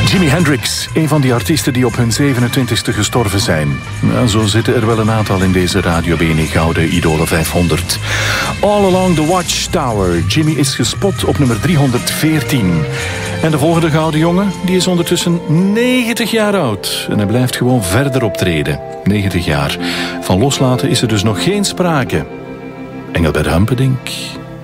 Jimi Hendrix, een van die artiesten die op hun 27e gestorven zijn. Nou, zo zitten er wel een aantal in deze Radio BNE Gouden Idolen 500. All Along the Watchtower. Jimi is gespot op nummer 314. En de volgende gouden jongen, die is ondertussen 90 jaar oud. En hij blijft gewoon verder optreden. 90 jaar. Van loslaten is er dus nog geen sprake. Engelbert Humperdinck.